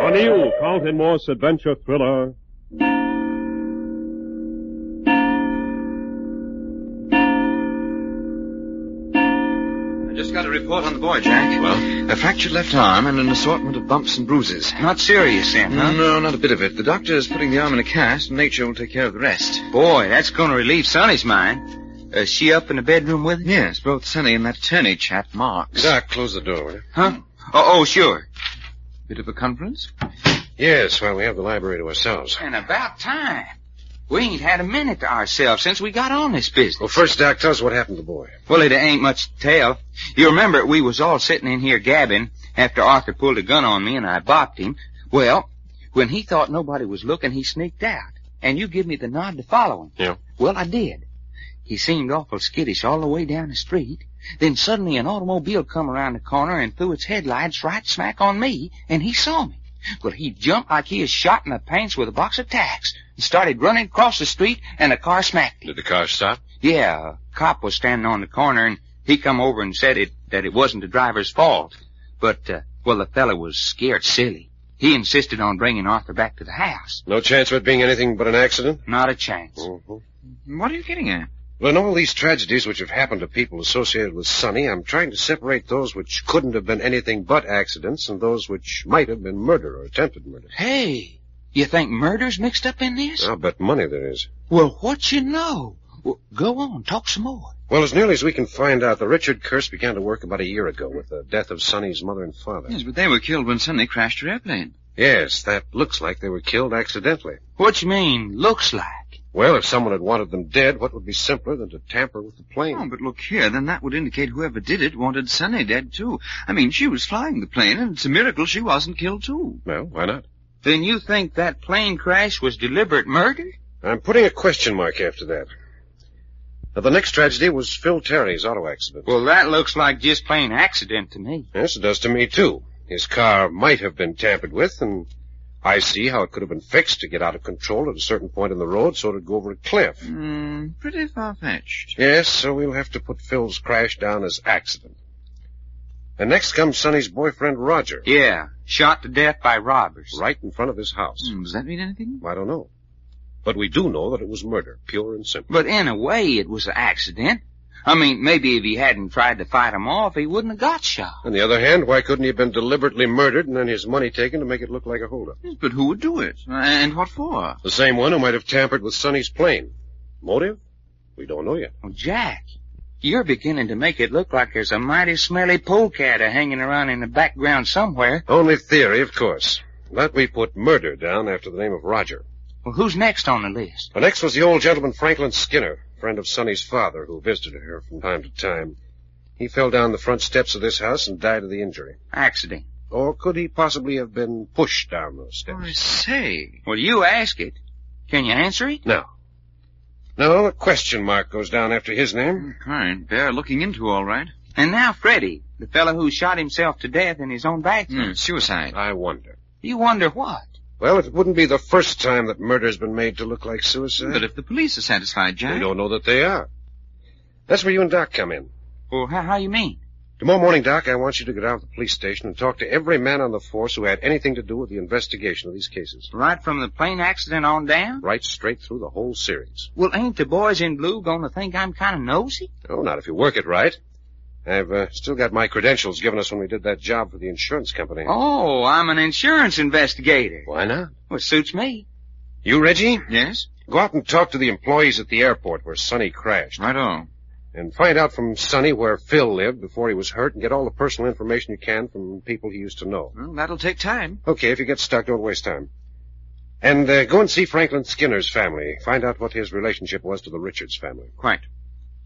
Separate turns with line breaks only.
A new Carlton Morse adventure thriller.
I just got a report on the boy, Jack.
Well?
A fractured left arm and an assortment of bumps and bruises.
Not serious, then, huh?
No, not a bit of it. The doctor is putting the arm in a cast, and nature will take care of the rest.
Boy, that's going to relieve Sonny's mind. Is she up in the bedroom with him?
Yes, both Sonny and that attorney chap, Marks.
Doc, close the door, will you?
Huh? Oh, sure.
Bit of a conference?
Yes, well, we have the library to ourselves.
And about time. We ain't had a minute to ourselves since we got on this business.
Well, first, Doc, tell us what happened to the boy.
Well, it ain't much to tell. You remember we was all sitting in here gabbing after Arthur pulled a gun on me and I bopped him. Well, when he thought nobody was looking, he sneaked out. And you give me the nod to follow him.
Yeah.
Well, I did. He seemed awful skittish all the way down the street. Then suddenly an automobile come around the corner and threw its headlights right smack on me, and he saw me. Well, he jumped like he was shot in the pants with a box of tacks and started running across the street, and the car smacked him.
Did the car stop?
Yeah, a cop was standing on the corner, and he come over and said that it wasn't the driver's fault. But, the fella was scared silly. He insisted on bringing Arthur back to the house.
No chance of it being anything but an accident?
Not a chance.
Mm-hmm.
What are you getting at?
Well, in all these tragedies which have happened to people associated with Sonny, I'm trying to separate those which couldn't have been anything but accidents and those which might have been murder or attempted murder.
Hey, you think murder's mixed up in this?
I'll bet money there is.
Well, what you know? Well, go on, talk some more.
Well, as nearly as we can find out, the Richard curse began to work about a year ago with the death of Sonny's mother and father.
Yes, but they were killed when Sonny crashed her airplane.
Yes, that looks like they were killed accidentally.
What you mean, looks like?
Well, if someone had wanted them dead, what would be simpler than to tamper with the plane?
Oh, but look here, then that would indicate whoever did it wanted Sonny dead, too. I mean, she was flying the plane, and it's a miracle she wasn't killed, too.
Well, why not?
Then you think that plane crash was deliberate murder?
I'm putting a question mark after that. Now, the next tragedy was Phil Terry's auto accident.
Well, that looks like just plain accident to me.
Yes, it does to me, too. His car might have been tampered with, and I see how it could have been fixed to get out of control at a certain point in the road so it'd go over a cliff.
Pretty far-fetched.
Yes, so we'll have to put Phil's crash down as accident. And next comes Sonny's boyfriend, Roger.
Yeah, shot to death by robbers.
Right in front of his house.
Does that mean anything?
I don't know. But we do know that it was murder, pure and simple.
But in a way, it was an accident. I mean, maybe if he hadn't tried to fight him off, he wouldn't have got shot.
On the other hand, why couldn't he have been deliberately murdered and then his money taken to make it look like a holdup?
Yes, but who would do it? And what for?
The same one who might have tampered with Sonny's plane. Motive? We don't know yet.
Well, Jack, you're beginning to make it look like there's a mighty smelly polecat hanging around in the background somewhere.
Only theory, of course. Let me put murder down after the name of Roger.
Well, who's next on the list?
The next was the old gentleman Franklin Skinner, friend of Sonny's father, who visited her from time to time. He fell down the front steps of this house and died of the injury.
Accident.
Or could he possibly have been pushed down those steps?
I say.
Well, you ask it. Can you answer it?
No. No, a question mark goes down after his name.
Fine. Bear looking into, all right.
And now Freddie, the fellow who shot himself to death in his own bathroom.
Suicide.
I wonder.
You wonder what?
Well, it wouldn't be the first time that murder's been made to look like suicide.
But if the police are satisfied, Jack...
We don't know that they are. That's where you and Doc come in.
Well, how you mean?
Tomorrow morning, Doc, I want you to go down to the police station and talk to every man on the force who had anything to do with the investigation of these cases.
Right from the plane accident on down?
Right straight through the whole series.
Well, ain't the boys in blue gonna think I'm kind of nosy?
Oh, not if you work it right. I've still got my credentials given us when we did that job for the insurance company.
Oh, I'm an insurance investigator.
Why not?
Well, it suits me.
You, Reggie?
Yes?
Go out and talk to the employees at the airport where Sonny crashed.
Right-o.
And find out from Sonny where Phil lived before he was hurt and get all the personal information you can from people he used to know.
Well, that'll take time.
Okay, if you get stuck, don't waste time. And go and see Franklin Skinner's family. Find out what his relationship was to the Richards family.
Quite.